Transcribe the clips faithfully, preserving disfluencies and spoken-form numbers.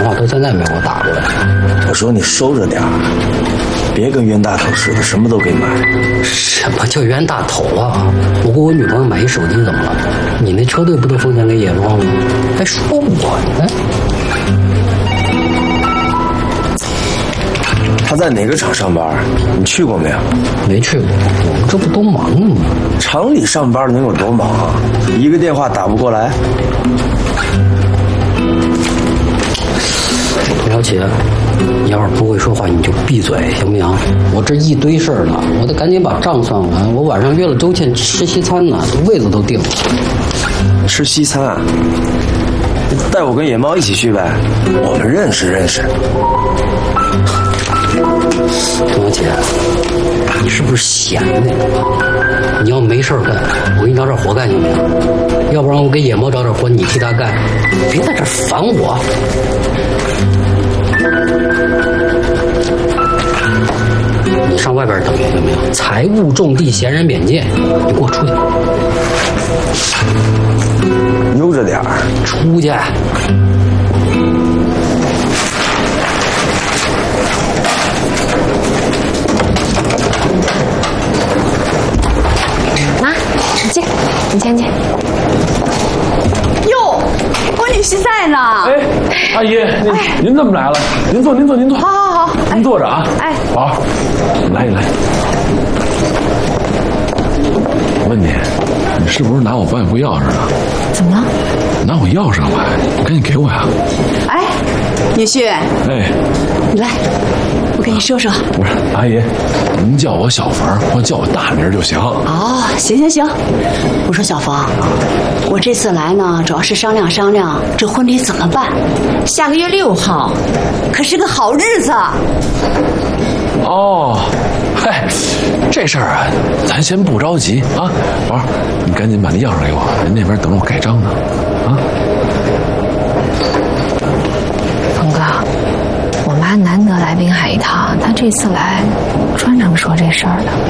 话到现在没给我打过来。 我说你收着点儿，别跟冤大头似的，什么都给买。 什么叫冤大头啊？我给我女朋友买一手机怎么了？你那车队不都奉献给野庄吗？还说我呢？ 他在哪个厂上班？你去过没有？ 没去过，我们这不都忙呢吗？ 厂里上班能有多忙啊？一个电话打不过来。 涂小琪，你要是不会说话，你就闭嘴，行不行？我这一堆事儿呢，我得赶紧把账算完。我晚上约了周倩吃西餐呢，位子都定了。 吃西餐啊？带我跟野猫一起去呗，我们认识认识。 涂小姐，你是不是闲的？你要没事干，我给你找点活干行不行？要不然我给野猫找点活，你替他干，别在这烦我。你上外边等行不行？财务重地，闲人免见，你给我出去。 悠着点儿， 出去。 妈，手机，你牵牵。 哟，闺女西在呢。 哎，阿姨，您、哎、您怎么来了？您坐，您坐，您坐。 好好好， 您坐着啊。 哎， 好，来一来。我问你，你是不是拿我保险柜钥匙呢？ 怎么了？ 拿我钥匙干嘛呀？你赶紧给我呀！ 哎，女婿， 哎， 你来，我跟你说说。 不是，阿姨，您叫我小冯，或叫我大名就行。 哦，行行行。我说小冯，我这次来呢，主要是商量商量这婚礼怎么办。下个月六号，可是个好日子。 哦，嗨，这事儿啊，咱先不着急啊。宝，你赶紧把那钥匙给我，人那边等着我盖章呢。啊， 峰哥，我妈难得来滨海一趟，她这次来专程说这事儿的。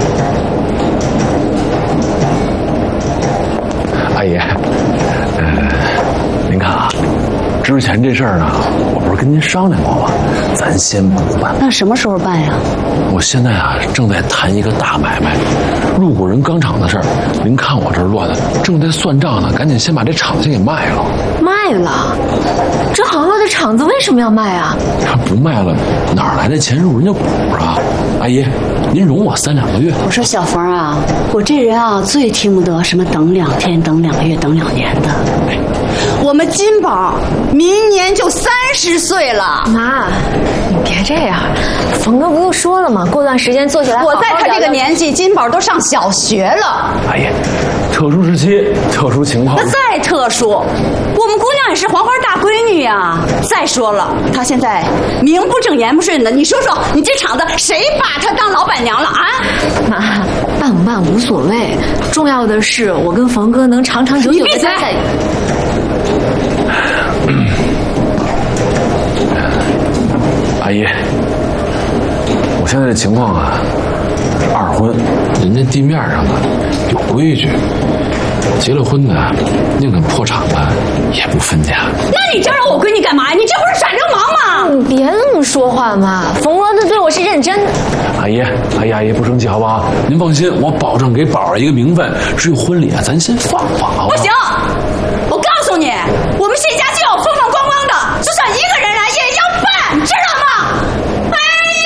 阿姨，呃，您看啊，之前这事儿呢，我不是跟您商量过吗？咱先不办。 那什么时候办呀？ 我现在啊，正在谈一个大买卖，入股人钢厂的事儿。您看我这乱的，正在算账呢，赶紧先把这厂先给卖了。 卖了？这好好的厂子为什么要卖啊？ 不卖了，哪来的钱入人家股啊？阿姨，您容我三两个月。 我说小冯啊，我这人啊最听不得什么等两天、等两个月、等两年的。哎，我们金宝明年就三十岁了。 妈，你别这样，冯哥不都说了吗？过段时间坐起来好好聊聊。 我在他这个年纪，金宝都上小学了。 阿姨，特殊时期，特殊情况。 那再特殊，我们姑娘也是黄花大闺女呀。再说了，她现在名不正言不顺的，你说说，你这厂子谁把她当老板娘了啊？ 妈，办不办无所谓，重要的是我跟冯哥能长长久久的待在。 阿姨，我现在这情况啊，二婚，人家地面上啊有规矩，结了婚的宁肯破产了也不分家。 那你招惹我闺女干嘛呀？你这不是耍流氓吗？ 你别那么说话嘛，冯哥他对我是认真的。 阿姨，阿姨，阿姨不生气好不好？您放心，我保证给宝儿一个名分。至于婚礼啊，咱先放放好不好？ 不行，我告诉你，我们谢家就要风风光光的，就算一个人来也要办，知道吗？哎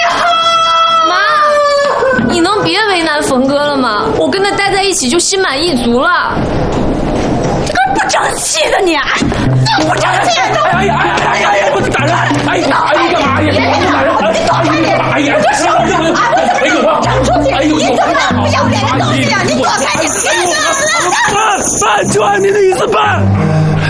呀，妈，你能别为难冯哥了吗？我跟他待在一起就心满意足了。 这个不争气的你，哎，这不争气的！ 哎呀哎呀哎呀哎呀！我打人！哎呀，阿姨干嘛？阿姨，你打人！ 你躲开点！ 阿姨， 我就手指啊！我怎么让你长出去？你怎么那么不要脸的东西啊！你躲开点！ 办办，就按您的意思办。